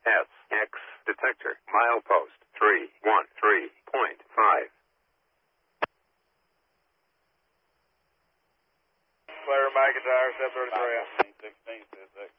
SX detector, milepost 313.5. Clear McIntyre, step 33. 16 says that